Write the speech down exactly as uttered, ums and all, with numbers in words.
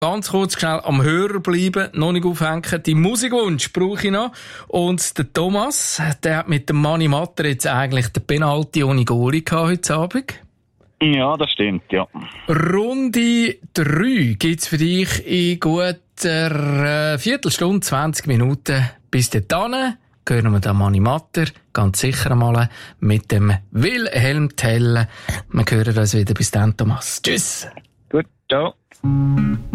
Ganz kurz schnell am Hörer bleiben, noch nicht aufhängen. Die Musikwunsch brauche ich noch. Und der Thomas, der hat mit dem Mani Matter jetzt eigentlich den Penalty ohne Goalie gehabt heute Abend. Ja, das stimmt, ja. Runde drei gibt's für dich in guter äh, Viertelstunde, zwanzig Minuten. Bis dahin hören wir den Mani Matter ganz sicher mal mit dem Wilhelm Tell. Wir hören uns wieder. Bis dann, Thomas. Tschüss. Gut, ciao.